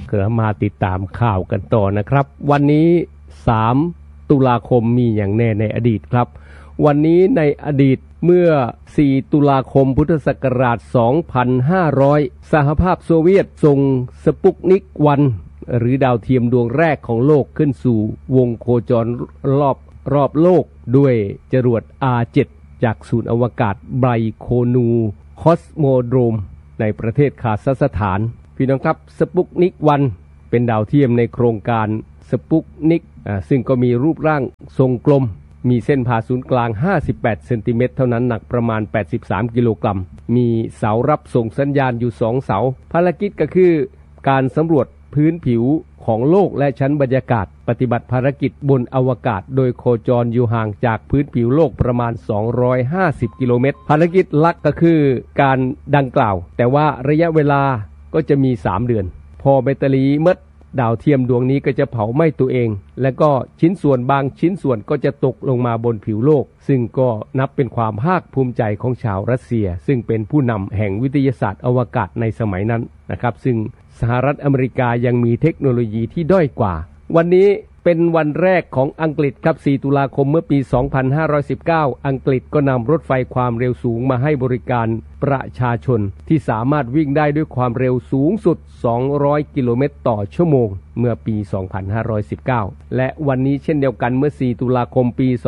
เรามาติดตามข่าวกันต่อนะครับวันนี้3ตุลาคมมีอย่างแน่ในอดีตครับวันนี้ในอดีตเมื่อ4ตุลาคมพุทธศักราช2500สหภาพโซเวียตส่งสปุกนิก1หรือดาวเทียมดวงแรกของโลกขึ้นสู่วงโคจรรอบโลกด้วยจรวด R7 จากศูนย์อวกาศไบโคนูคอสโมโดรมในประเทศคาซัคสถานพี่น้องครับสปุกนิก1เป็นดาวเทียมในโครงการสปุกนิกซึ่งก็มีรูปร่างทรงกลมมีเส้นผ่าศูนย์กลาง58เซนติเมตรเท่านั้นหนักประมาณ83กิโลกรัมมีเสารับส่งสัญญาณอยู่2เสาภารกิจก็คือการสำรวจพื้นผิวของโลกและชั้นบรรยากาศปฏิบัติภารกิจบนอวกาศโดยโคจรอยู่ห่างจากพื้นผิวโลกประมาณ250กิโลเมตรภารกิจหลักก็คือการดังกล่าวแต่ว่าระยะเวลาก็จะมี3เดือนพอแบตเตอรี่หมดดาวเทียมดวงนี้ก็จะเผาไหม้ตัวเองและก็ชิ้นส่วนบางชิ้นส่วนก็จะตกลงมาบนผิวโลกซึ่งก็นับเป็นความภาคภูมิใจของชาวรัสเซียซึ่งเป็นผู้นำแห่งวิทยาศาสตร์อวกาศในสมัยนั้นนะครับซึ่งสหรัฐอเมริกายังมีเทคโนโลยีที่ด้อยกว่าวันนี้เป็นวันแรกของอังกฤษครับ4ตุลาคมเมื่อปี2519อังกฤษก็นำรถไฟความเร็วสูงมาให้บริการประชาชนที่สามารถวิ่งได้ด้วยความเร็วสูงสุด200กิโลเมตรต่อชั่วโมงเมื่อปี2519และวันนี้เช่นเดียวกันเมื่อ4ตุลาคมปี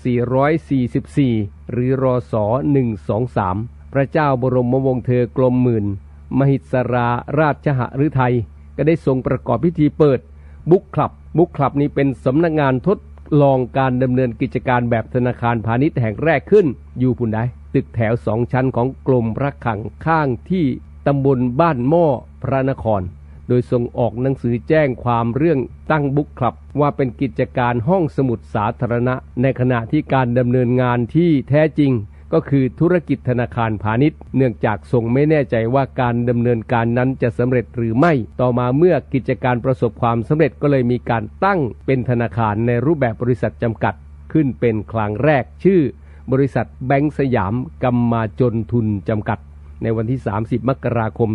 2444หรือรศ123พระเจ้าบรมวงศ์เธอกรมหมื่นมหิศราราชหฤทัยก็ได้ทรงประกอบพิธีเปิดบุ๊กคลับนี้เป็นสำนักงานทดลองการดำเนินกิจการแบบธนาคารพาณิชย์แห่งแรกขึ้นอยู่พุ่นได้ตึกแถว2ชั้นของกรมพระคลังข้างที่ตำบลบ้านหม้อพระนครโดยทรงออกหนังสือแจ้งความเรื่องตั้งบุ๊กคลับว่าเป็นกิจการห้องสมุดสาธารณะในขณะที่การดำเนินงานที่แท้จริงก็คือธุรกิจธนาคารพาณิชย์เนื่องจากทรงไม่แน่ใจว่าการดำเนินการนั้นจะสำเร็จหรือไม่ต่อมาเมื่อกิจการประสบความสำเร็จก็เลยมีการตั้งเป็นธนาคารในรูปแบบบริษัทจำกัดขึ้นเป็นครั้งแรกชื่อบริษัทแบงก์สยามกำมาจนทุนจำกัดในวันที่30มกราคม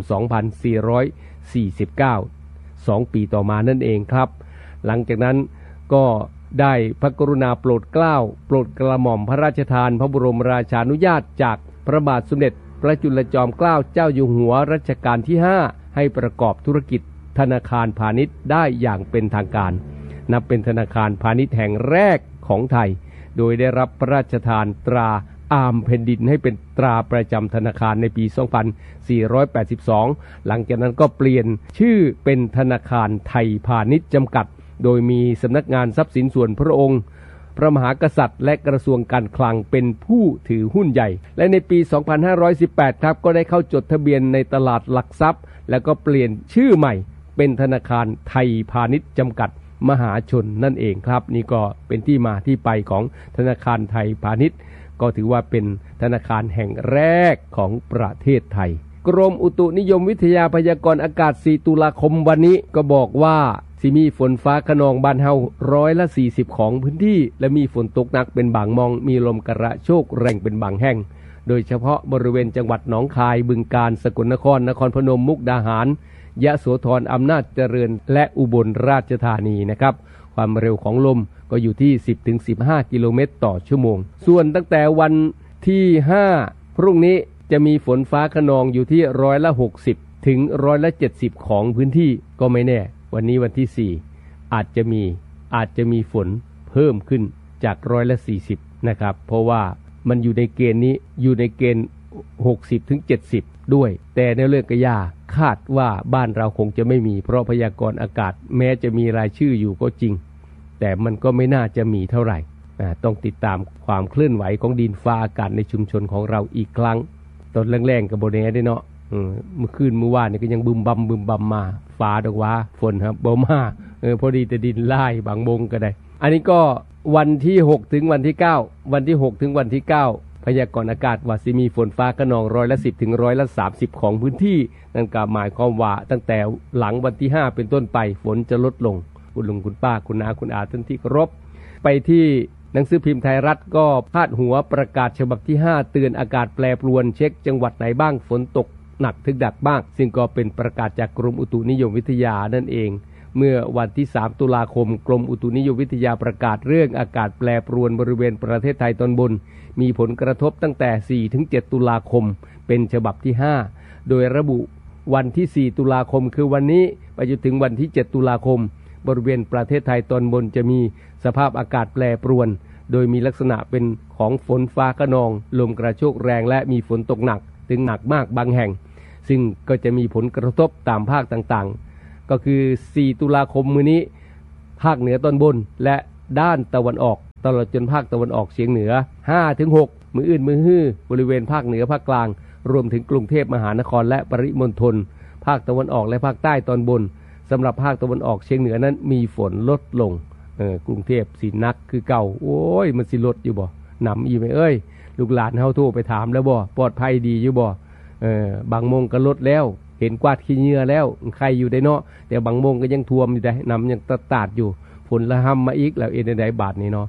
2449 2ปีต่อมานั่นเองครับหลังจากนั้นก็ได้พระกรุณาโปรดเกล้าโปรดกระหม่อมพระราชทานพระบรมราชานุญาตจากพระบาทสมเด็จพระจุลจอมเกล้าเจ้าอยู่หัวรัชกาลที่5ให้ประกอบธุรกิจธนาคารพาณิชย์ได้อย่างเป็นทางการนับเป็นธนาคารพาณิชย์แห่งแรกของไทยโดยได้รับพระราชทานตราอามแผ่นดินให้เป็นตราประจำธนาคารในปี2482หลังจากนั้นก็เปลี่ยนชื่อเป็นธนาคารไทยพาณิชย์จำกัดโดยมีสำนักงานทรัพย์สินส่วนพระองค์พระมหากษัตริย์และกระทรวงการคลังเป็นผู้ถือหุ้นใหญ่และในปี2518ครับก็ได้เข้าจดทะเบียนในตลาดหลักทรัพย์แล้วก็เปลี่ยนชื่อใหม่เป็นธนาคารไทยพาณิชย์จำกัดมหาชนนั่นเองครับนี่ก็เป็นที่มาที่ไปของธนาคารไทยพาณิชย์ก็ถือว่าเป็นธนาคารแห่งแรกของประเทศไทยกรมอุตุนิยมวิทยาพยากรณ์อากาศ4ตุลาคมวันนี้ก็บอกว่าสิมีฝนฟ้าคะนองบ้านเฮา40%ของพื้นที่และมีฝนตกหนักเป็นบางมองมีลมกระโชกแรงเป็นบางแห่งโดยเฉพาะบริเวณจังหวัดหนองคายบึงกาฬสกลนครนครพนมมุกดาหารยะโสธรอำนาจเจริญและอุบลราชธานีนะครับความเร็วของลมก็อยู่ที่ 10-15 กิโลเมตรต่อชั่วโมงส่วนตั้งแต่วันที่5พรุ่งนี้จะมีฝนฟ้าคะนองอยู่ที่60%ถึง70%ของพื้นที่ก็ไม่แน่วันนี้วันที่4อาจจะมีฝนเพิ่มขึ้นจาก40%นะครับเพราะว่ามันอยู่ในเกณฑ์นี้อยู่ในเกณฑ์60ถึง70ด้วยแต่ในเรื่องกระยาคาดว่าบ้านเราคงจะไม่มีเพราะพยากรณ์อากาศแม้จะมีรายชื่ออยู่ก็จริงแต่มันก็ไม่น่าจะมีเท่าไหร่ต้องติดตามความเคลื่อนไหวของดินฟ้าอากาศในชุมชนของเราอีกครั้งตอนแรงๆกับโบเน่ได้เนาะเมื่อคืนเมื่อวานนี่ก็ยังบึมบัมมาฟ้าดอกว่าฝนครับบ่มาพอดีแต่ดินไล่บางบงก็ได้อันนี้ก็วันที่6ถึงวันที่9วันที่6ถึงวันที่9พยากรณ์อากาศว่าสิมีฝนฟ้าคะนอง10%ถึง30%ของพื้นที่นั่นก็หมายความว่าตั้งแต่หลังวันที่5เป็นต้นไปฝนจะลดลงคุณลุงคุณป้าคุณน้าคุณอาท่านที่เคารพไปที่หนังสือพิมพ์ไทยรัฐก็พาดหัวประกาศฉบับที่5เตือนอากาศแปรปรวนเช็คจังหวัดไหนบ้างฝนตกหนักถึงหนักมากซึ่งก็เป็นประกาศจากกรมอุตุนิยมวิทยานั่นเองเมื่อวันที่3ตุลาคมกรมอุตุนิยมวิทยาประกาศเรื่องอากาศแปรปรวนบริเวณประเทศไทยตอนบนมีผลกระทบตั้งแต่ 4-7 ตุลาคมเป็นฉบับที่ 5โดยระบุวันที่ 4 ตุลาคมคือวันนี้ไปจนถึงวันที่ 7 ตุลาคมบริเวณประเทศไทยตอนบนจะมีสภาพอากาศแปรปรวนโดยมีลักษณะเป็นของฝนฟ้าคะนองลมกระโชกแรงและมีฝนตกหนักถึงหนักมากบางแห่งซึ่งก็จะมีผลกระทบตามภาคต่างๆก็คือ 4 ตุลาคมมื้อนี้ภาคเหนือตอนบนและด้านตะวันออกตลอดจนภาคตะวันออกเฉียงเหนือ 5-6 มื้ออื่นมื้อฮื้อบริเวณภาคเหนือภาคกลางรวมถึงกรุงเทพมหานครและปริมณฑลภาคตะวันออกและภาคใต้ตอนบนสำหรับภาคตะวันออกเฉียงเหนือนั้นมีฝนลดลงกรุงเทพสินักคือเก่าโอ้ยมันสิลดอยู่บ่หนำอีไหมเอ้ยลูกหลานเฮาโทรไปถามแล้วบ่ปลอดภัยดีอยู่บ่บางโมงก็ลดแล้วเห็นกวาดขี้เหงื่อแล้วใครอยู่ได้เนาะแต่บางโมงก็ยังท่วมอยู่ได้น้ำยังตาดอยู่ฝนละห่ำมาอีกแล้วได้บาทนี่เนาะ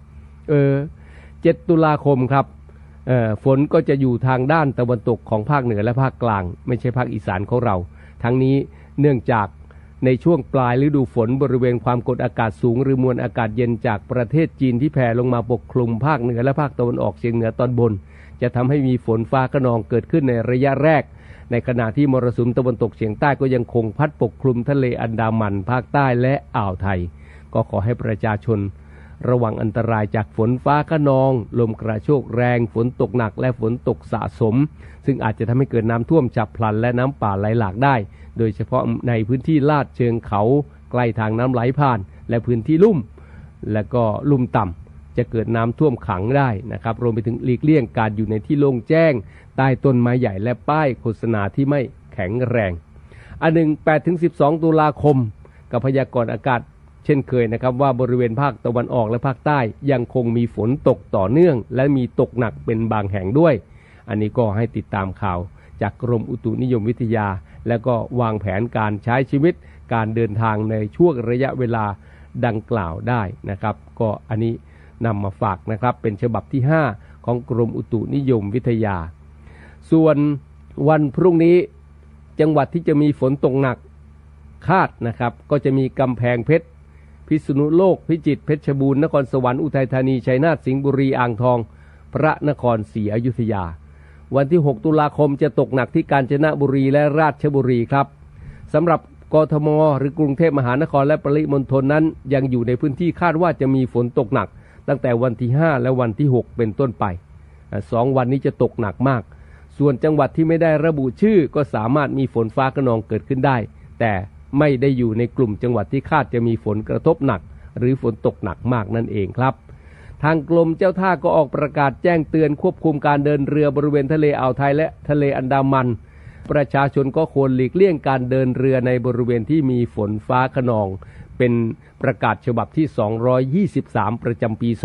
7 ตุลาคมครับฝนก็จะอยู่ทางด้านตะวันตกของภาคเหนือและภาคกลางไม่ใช่ภาคอีสานของเราทั้งนี้เนื่องจากในช่วงปลายฤดูฝนบริเวณความกดอากาศสูงหรือมวลอากาศเย็นจากประเทศจีนที่แผ่ลงมาปกคลุมภาคเหนือและภาคตะวันออกเฉียงเหนือตอนบนจะทำให้มีฝนฟ้าคะนองเกิดขึ้นในระยะแรกในขณะที่มรสุมตะวันตกเฉียงใต้ก็ยังคงพัดปกคลุมทะเลอันดามันภาคใต้และอ่าวไทยก็ขอให้ประชาชนระวังอันตรายจากฝนฟ้าคะนองลมกระโชกแรงฝนตกหนักและฝนตกสะสมซึ่งอาจจะทำให้เกิดน้ำท่วมฉับพลันและน้ำป่าไหลหลากได้โดยเฉพาะในพื้นที่ลาดเชิงเขาใกล้ทางน้ำไหลผ่านและพื้นที่ลุ่มและก็ลุ่มต่ำจะเกิดน้ำท่วมขังได้นะครับรวมไปถึงหลีกเลี่ยงการอยู่ในที่โล่งแจ้งใต้ต้นไม้ใหญ่และป้ายโฆษณาที่ไม่แข็งแรงอันหนึ่ง 8-12 ตุลาคมกับพยากรณ์อากาศเช่นเคยนะครับว่าบริเวณภาคตะวันออกและภาคใต้ยังคงมีฝนตกต่อเนื่องและมีตกหนักเป็นบางแห่งด้วยอันนี้ก็ให้ติดตามข่าวจากกรมอุตุนิยมวิทยาแล้วก็วางแผนการใช้ชีวิตการเดินทางในช่วงระยะเวลาดังกล่าวได้นะครับก็อันนี้นำมาฝากนะครับเป็นฉบับที่ 5 ของกรมอุตุนิยมวิทยาส่วนวันพรุ่งนี้จังหวัดที่จะมีฝนตกหนักคาดนะครับก็จะมีกำแพงเพชรพิษณุโลกพิจิตรเพชรบูรณ์นครสวรรค์อุทัยธานีชัยนาทสิงห์บุรีอ่างทองพระนครศรีอยุธยาวันที่ 6 ตุลาคมจะตกหนักที่กาญจนบุรีและราชบุรีครับสำหรับกทมหรือกรุงเทพมหานครและปริมณฑลนั้นยังอยู่ในพื้นที่คาดว่าจะมีฝนตกหนักตั้งแต่วันที่ 5 และวันที่ 6 เป็นต้นไป2 วันนี้จะตกหนักมากส่วนจังหวัดที่ไม่ได้ระบุชื่อก็สามารถมีฝนฟ้าคะนองเกิดขึ้นได้แต่ไม่ได้อยู่ในกลุ่มจังหวัดที่คาดจะมีฝนกระทบหนักหรือฝนตกหนักมากนั่นเองครับทางกรมเจ้าท่าก็ออกประกาศแจ้งเตือนควบคุมการเดินเรือบริเวณทะเลอ่าวไทยและทะเลอันดามันประชาชนก็ควรหลีกเลี่ยงการเดินเรือในบริเวณที่มีฝนฟ้าคะนองเป็นประกาศฉบับที่223ประจำปี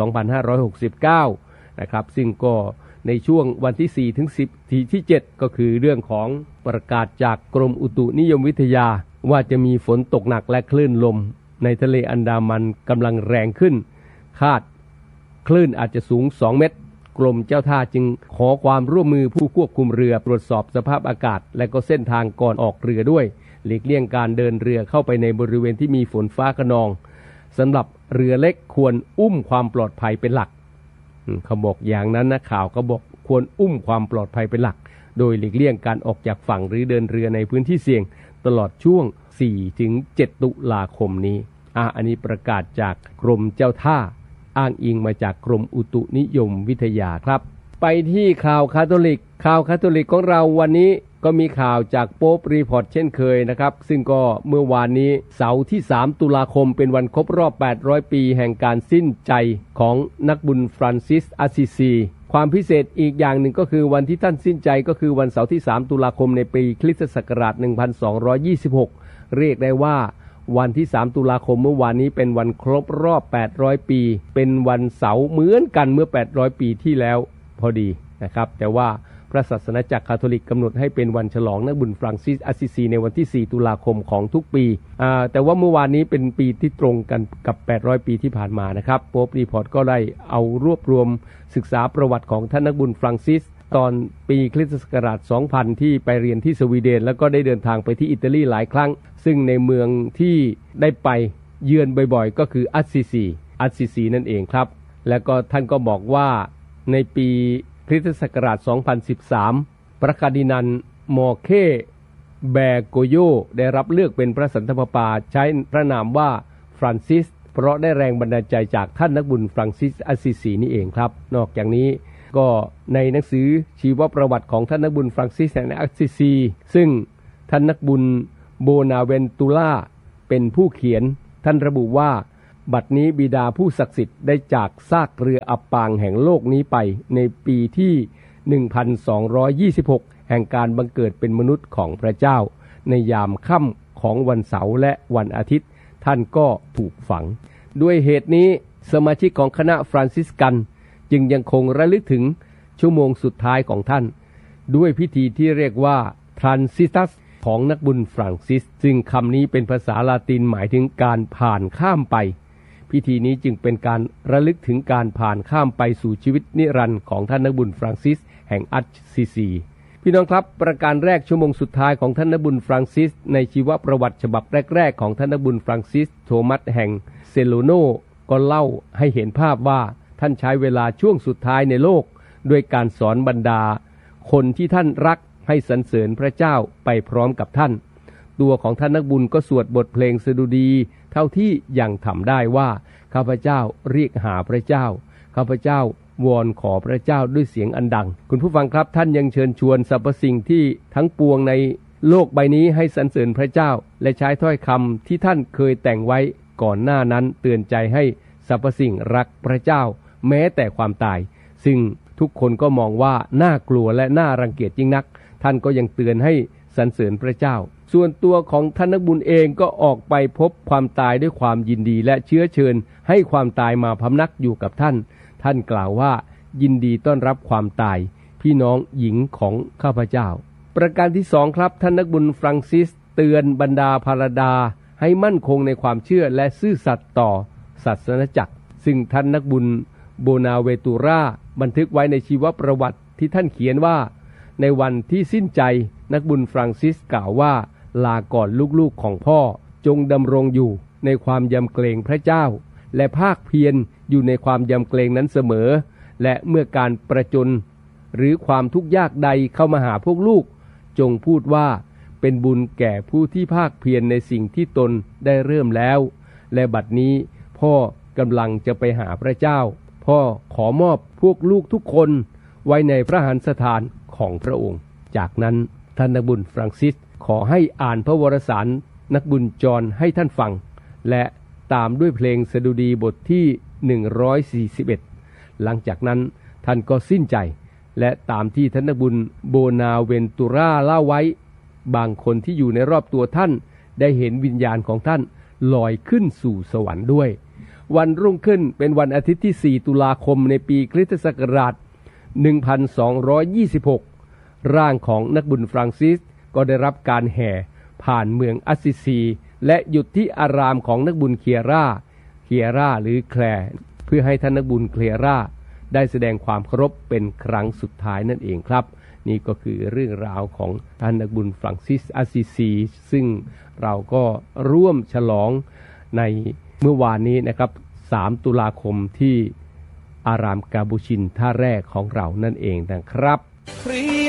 2569นะครับซึ่งก็ในช่วงวันที่4ถึง10ที่7ก็คือเรื่องของประกาศจากกรมอุตุนิยมวิทยาว่าจะมีฝนตกหนักและคลื่นลมในทะเลอันดามันกำลังแรงขึ้นคาดคลื่นอาจจะสูง2 เมตรกรมเจ้าท่าจึงขอความร่วมมือผู้ควบคุมเรือตรวจสอบสภาพอากาศและก็เส้นทางก่อนออกเรือด้วยหลีกเลี่ยงการเดินเรือเข้าไปในบริเวณที่มีฝนฟ้าคะนองสำหรับเรือเล็กควรอุ้มความปลอดภัยเป็นหลักเขาบอกอย่างนั้นนะข่าวก็บอกควรอุ้มความปลอดภัยเป็นหลักโดยหลีกเลี่ยงการออกจากฝั่งหรือเดินเรือในพื้นที่เสี่ยงตลอดช่วง 4-7 ตุลาคมนี้อันนี้ประกาศจากกรมเจ้าท่าอ้างอิงมาจากกรมอุตุนิยมวิทยาครับไปที่ข่าวคาทอลิกของเราวันนี้ก็มีข่าวจากโป๊ปรีพอร์ตเช่นเคยนะครับซึ่งก็เมื่อวานนี้เสาร์ที่3 ตุลาคมเป็นวันครบรอบ800 ปีแห่งการสิ้นใจของนักบุญฟรานซิสอาซิซีความพิเศษอีกอย่างหนึ่งก็คือวันที่ท่านสิ้นใจก็คือวันเสาร์ที่3 ตุลาคมในปีคริสตศักราช 1226 เรียกได้ว่าวันที่3 ตุลาคมเมื่อวานนี้เป็นวันครบรอบ800 ปีเป็นวันเสาร์เหมือนกันเมื่อ800 ปีที่แล้วพอดีนะครับแต่ว่าพระศาสนาจักรคาทอลิกกำหนดให้เป็นวันฉลองนักบุญฟรานซิสอาซิซีในวันที่4 ตุลาคมของทุกปีแต่ว่าเมื่อวานนี้เป็นปีที่ตรงกันกับ800 ปีที่ผ่านมานะครับโป๊ปรีพอร์ตก็ได้เอารวบรวมศึกษาประวัติของท่านนักบุญฟรานซิสตอนปีคริสตศักราช 2000 ที่ไปเรียนที่สวีเดนแล้วก็ได้เดินทางไปที่อิตาลีหลายครั้งซึ่งในเมืองที่ได้ไปเยือนบ่อยๆก็คืออัสซิซีนั่นเองครับแล้วก็ท่านก็บอกว่าในปีคริสตศักราช 2013 พระคาร์ดินัลมอร์เคแบโกโยได้รับเลือกเป็นพระสันตะปาปาใช้พระนามว่าฟรานซิสเพราะได้แรงบันดาลใจจากท่านนักบุญฟรานซิสอัสซิซีนี่เองครับนอกจากนี้ก็ในหนังสือชีวประวัติของท่านนักบุญฟรานซิสแห่งอัสซิซีซึ่งท่านนักบุญโบนาเวนตุล่าเป็นผู้เขียนท่านระบุว่าบัดนี้บิดาผู้ศักดิ์สิทธิ์ได้จากซากเรืออับปางแห่งโลกนี้ไปในปีที่ 1226 แห่งการบังเกิดเป็นมนุษย์ของพระเจ้าในยามค่ำของวันเสาร์และวันอาทิตย์ท่านก็ถูกฝังด้วยเหตุนี้สมาชิกของคณะฟรานซิสกันจึงยังคงระลึกถึงชั่วโมงสุดท้ายของท่านด้วยพิธีที่เรียกว่าทรานซิสตัสของนักบุญฟรานซิสซึ่งคำนี้เป็นภาษาลาตินหมายถึงการผ่านข้ามไปพิธีนี้จึงเป็นการระลึกถึงการผ่านข้ามไปสู่ชีวิตนิรันดร์ของท่านนักบุญฟรานซิสแห่งอัสซิซีพี่น้องครับประการแรกชั่วโมงสุดท้ายของท่านนักบุญฟรานซิสในชีวประวัติฉบับแรกๆของท่านนักบุญฟรานซิสโทมัสแห่งเซโลโนก็เล่าให้เห็นภาพว่าท่านใช้เวลาช่วงสุดท้ายในโลกด้วยการสอนบรรดาคนที่ท่านรักให้สรรเสริญพระเจ้าไปพร้อมกับท่านตัวของท่านนักบุญก็สวดบทเพลงสดุดีเท่าที่ยังทำได้ว่าข้าพเจ้าเรียกหาพระเจ้าข้าพเจ้าวอนขอพระเจ้าด้วยเสียงอันดังคุณผู้ฟังครับท่านยังเชิญชวนสรรพสิ่งที่ทั้งปวงในโลกใบนี้ให้สรรเสริญพระเจ้าและใช้ถ้อยคำที่ท่านเคยแต่งไว้ก่อนหน้านั้นเตือนใจให้สรรพสิ่งรักพระเจ้าแม้แต่ความตายซึ่งทุกคนก็มองว่าน่ากลัวและน่ารังเกียจยิ่งนักท่านก็ยังเตือนให้สรรเสริญพระเจ้าส่วนตัวของท่านนักบุญเองก็ออกไปพบความตายด้วยความยินดีและเชื้อเชิญให้ความตายมาพำนักอยู่กับท่านท่านกล่าวว่ายินดีต้อนรับความตายพี่น้องหญิงของข้าพเจ้าประการที่2ครับท่านนักบุญฟรานซิสเตือนบรรดาภรดาให้มั่นคงในความเชื่อและซื่อสัตย์ต่อศาสนจักรซึ่งท่านนักบุญโบนาเวตูราบันทึกไว้ในชีวประวัติที่ท่านเขียนว่าในวันที่สิ้นใจนักบุญฟรานซิสกล่าวว่าลาก่อนลูกๆของพ่อจงดำรงอยู่ในความยำเกรงพระเจ้าและภาคเพียรอยู่ในความยำเกรงนั้นเสมอและเมื่อการประจนหรือความทุกข์ยากใดเข้ามาหาพวกลูกจงพูดว่าเป็นบุญแก่ผู้ที่ภาคเพียรในสิ่งที่ตนได้เริ่มแล้วและบัดนี้พ่อกำลังจะไปหาพระเจ้าพ่อขอมอบพวกลูกทุกคนไว้ในพระหัตถ์สถานของพระองค์จากนั้นท่านนักบุญฟรานซิสขอให้อ่านพระวรสารนักบุญจอห์นให้ท่านฟังและตามด้วยเพลงสดุดีบทที่141หลังจากนั้นท่านก็สิ้นใจและตามที่ท่านนักบุญโบนาเวนตุราเล่าไว้บางคนที่อยู่ในรอบตัวท่านได้เห็นวิญญาณของท่านลอยขึ้นสู่สวรรค์ด้วยวันรุ่งขึ้นเป็นวันอาทิตย์ที่4ตุลาคมในปีคริสตศักราช1226ร่างของนักบุญฟรานซิสก็ได้รับการแห่ผ่านเมืองอัสซิซีและหยุดที่อารามของนักบุญเคียร่าหรือแคลร์เพื่อให้ท่านนักบุญเคียร่าได้แสดงความเคารพเป็นครั้งสุดท้ายนั่นเองครับนี่ก็คือเรื่องราวของท่านนักบุญฟรานซิสอัสซิซีซึ่งเราก็ร่วมฉลองในเมื่อวานนี้นะครับ3ตุลาคมที่อารามกาบูชินท่าแรกของเรานั่นเองนะครับ